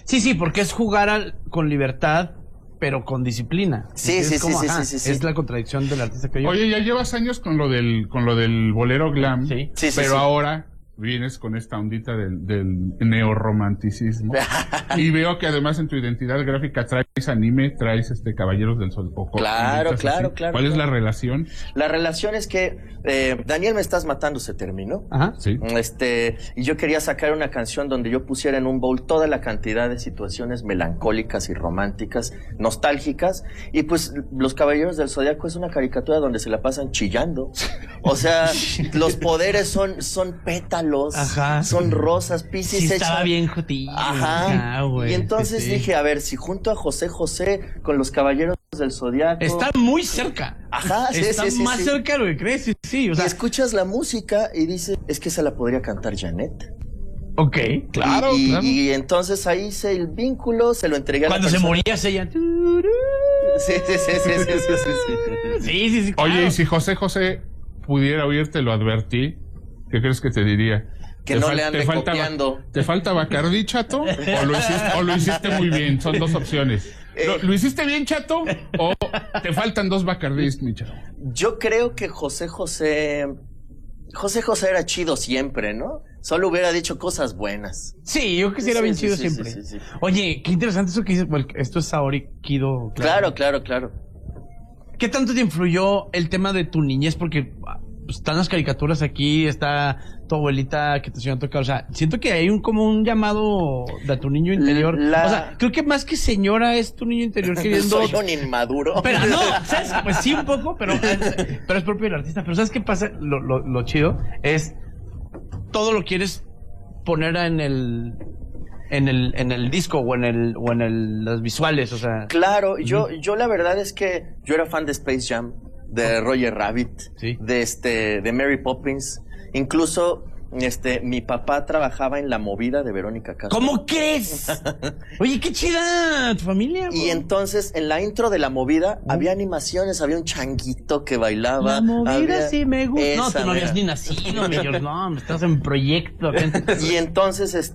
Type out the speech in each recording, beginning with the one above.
Sí, porque es jugar con libertad, pero con disciplina. Sí. Es la contradicción del artista que yo. Oye, ya llevas años con lo del bolero glam, Sí. pero ahora vienes con esta ondita del neorromanticismo. Y veo que además en tu identidad gráfica traes anime, traes Caballeros del Sol. Claro. ¿Cuál es la relación? La relación es que Daniel me estás matando se terminó. Ajá. Sí. Y yo quería sacar una canción donde yo pusiera en un bowl toda la cantidad de situaciones melancólicas y románticas, nostálgicas, y pues Los Caballeros del Zodiaco es una caricatura donde se la pasan chillando. O sea, los poderes son pétalos. Ajá. Son rosas, Piscis. Sí, estaba bien jodido. Ajá. Güey, y entonces dije, a ver, si junto a José José con Los Caballeros del Zodiaco. Está muy cerca. Ajá, sí. Está más cerca de lo que crees, sí. O sea, y escuchas la música y dices, es que esa la podría cantar Janet. Ok, claro, claro. Y entonces ahí hice el vínculo, se lo entregué a la Cuando se persona. moría, se ella. Sí. Claro. Oye, y si José José pudiera oír, te lo advertí, ¿qué crees que te diría? Que no le ande copiando. ¿Te falta Bacardí, chato? ¿O lo hiciste muy bien? Son dos opciones. ¿Lo hiciste bien, chato? ¿O te faltan 2 Bacardís, mi chato? Yo creo que José José era chido siempre, ¿no? Solo hubiera dicho cosas buenas. Sí, yo que sí era bien chido siempre. Sí. Oye, qué interesante eso que dices, porque esto es Saori Kido. Claro. ¿Qué tanto te influyó el tema de tu niñez? Porque están las caricaturas aquí, está tu abuelita que te enseñó a tocar. O sea, siento que hay como un llamado de tu niño interior. O sea, creo que más que señora es tu niño interior queriendo... Soy un inmaduro. Pero no, ¿sabes? Pues sí, un poco, pero es propio del artista. Pero ¿sabes qué pasa? Lo chido es... Todo lo quieres poner en el disco o en las visuales, o sea. Claro, yo la verdad es que yo era fan de Space Jam, de Roger Rabbit, sí, de Mary Poppins, incluso mi papá trabajaba en La Movida de Verónica Castro. ¿Cómo crees? Oye, qué chida tu familia. Y entonces en la intro de La Movida había animaciones, había un changuito que bailaba. La Movida sí me gusta. No, tú no mera. habías ni nacido, George. No, estás en proyecto. Y entonces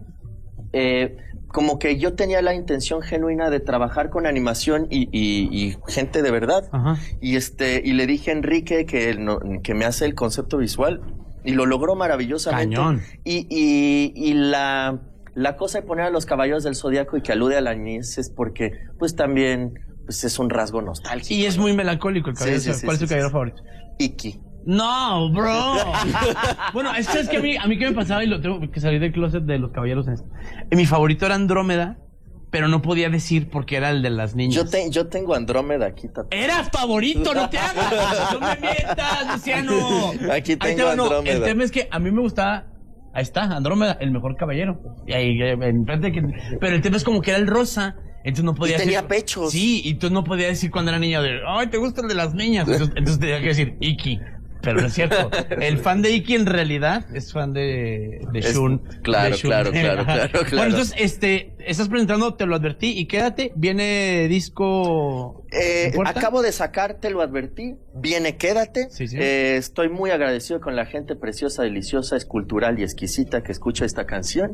como que yo tenía la intención genuina de trabajar con animación y gente de verdad. Ajá. Y le dije a Enrique que me hace el concepto visual y lo logró maravillosamente. Cañón. Y la cosa de poner a Los Caballeros del Zodiaco y que alude a la niñez es porque pues también pues es un rasgo nostálgico. Y es muy melancólico el caballero. Sí, ¿Cuál es tu caballero favorito? Iki. No, bro. Bueno, es que a mí qué me pasaba y lo tengo que salir del closet de los caballeros. Mi favorito era Andrómeda, pero no podía decir porque era el de las niñas. Yo tengo Andrómeda aquí tatuado. Era favorito, no te hagas. No me mientas, Luciano. Aquí tengo Andrómeda. El tema es que a mí me gustaba. Ahí está, Andrómeda, el mejor caballero. Y ahí, enfrente pero el tema es como que era el rosa. Entonces no podía decir. Tenía pechos. Sí, y tú no podías decir cuando era niña de, ay, ¿te gusta el de las niñas? Entonces tenía que decir Iki. Pero no es cierto. El fan de Iki en realidad es fan de Shun. Claro. Bueno, entonces, estás presentando, te lo advertí, y quédate, viene disco... acabo de sacar, te lo advertí, viene Quédate. Sí. Estoy muy agradecido con la gente preciosa, deliciosa, escultural y exquisita que escucha esta canción.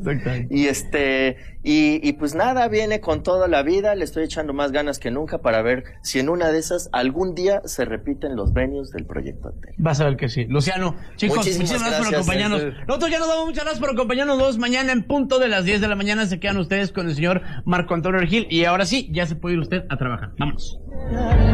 Y pues nada, viene con toda la vida, le estoy echando más ganas que nunca para ver si en una de esas algún día se repiten los venues del proyecto anterior. Vas a ver que sí. Luciano, chicos, muchísimas gracias por acompañarnos. Nosotros ya nos damos, muchas gracias por acompañarnos. Mañana en punto de las 10 de la mañana se quedan ustedes con el señor Marco Antonio Regil. Y ahora sí, ya se puede ir usted a trabajar. Vámonos.